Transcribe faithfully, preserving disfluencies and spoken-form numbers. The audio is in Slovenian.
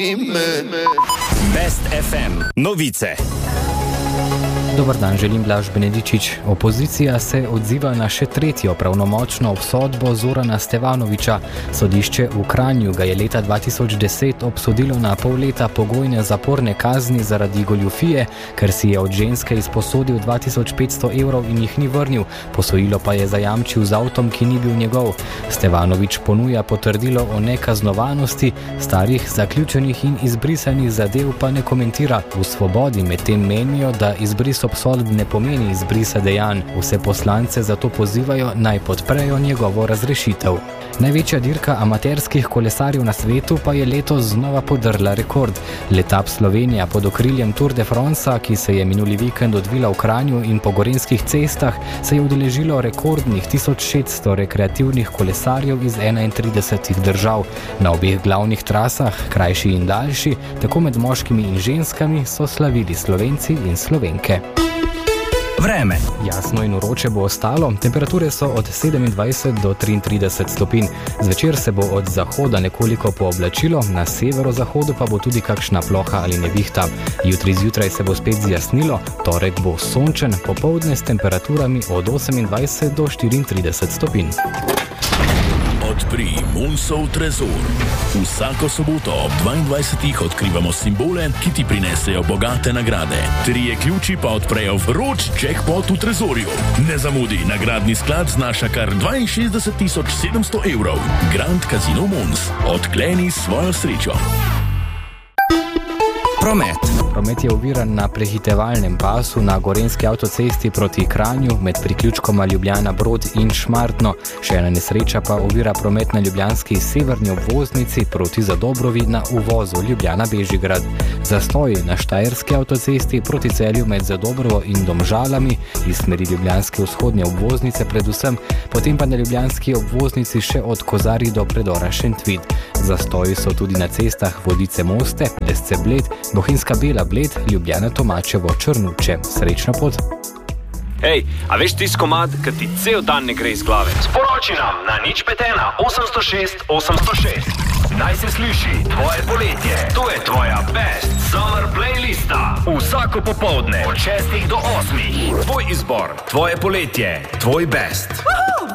Best ef em novice. Dobar dan, želim Blaž Benedičič. Opozicija se odziva na še tretjo pravnomočno obsodbo Zorana Stevanovića. Sodišče v Kranju ga je leta dva tisoč deset obsodilo na pol leta pogojne zaporne kazni zaradi goljufije, ker si je od ženske izposodil dva tisoč petsto evrov in jih ni vrnil. Posojilo pa je zajamčil z avtom, ki ni bil njegov. Stevanović ponuja potrdilo o nekaznovanosti, starih, zaključenih in izbrisanih zadev pa ne komentira. V Svobodi medtem menijo, da izbris obsodb ne pomeni izbrisa dejanj. Vse poslance zato pozivajo, naj podprejo njegovo razrešitev. Največja dirka amaterskih kolesarjev na svetu pa je letos znova podrla rekord. Letap Slovenija pod okriljem Tour de France, ki se je minuli vikend odvila v Kranju in po gorenjskih cestah, se je udeležilo rekordnih tisoč šeststo rekreativnih kolesarjev iz enaintridesetih držav. Na obeh glavnih trasah, krajši in daljši, tako med moškimi in ženskami, so slavili Slovenci in Slovenke. Vreme. Jasno in vroče bo ostalo, temperature so od sedemindvajset do triintrideset stopinj. Zvečer se bo od zahoda nekoliko pooblačilo, na severozahodu pa bo tudi kakšna ploha ali nevihta. Jutri zjutraj se bo spet zjasnilo, torek bo sončen, popoldne s temperaturami od osemindvajset do štiriintrideset stopinj. Odpri Munsov trezor. Vsako soboto ob dvaindvajsetih odkrivamo simbole, ki ti prinesejo bogate nagrade. Trije ključi pa odprejo vroč jackpot v trezorju. Ne zamudi, nagradni sklad znaša kar dvainšestdeset tisoč sedemsto evrov. Grand Casino Muns. Odkleni svojo srečo. Promet. Promet je oviran na prehitevalnem pasu na gorenjski avtocesti proti Kranju med priključkoma Ljubljana Brod in Šmartno. Še ena nesreča pa ovira promet na ljubljanski severni obvoznici proti Zadobrovi na uvozu Ljubljana Bežigrad. Zastoji na štajerski avtocesti proti Celju med Zadobrovo in Domžalami iz smeri ljubljanske vzhodne obvoznice predvsem, potem pa na ljubljanski obvoznici še od Kozarij do predora Šentvid. Zastoji so tudi na cestah Vodice Moste, Lesce Bled, Bohinjska Bela Bled, Ljubljana Tomačevo Črnuče. Srečno pot! Hej, a veš tis komad, ki ti cel dan ne gre iz glave? Sporoči nam na nič pet ena osemsto šest osemsto šest. Naj se sliši tvoje poletje. To je tvoja Best Summer Playlista. Vsako popoldne od šestih do osmih. Tvoj izbor, tvoje poletje, tvoj best.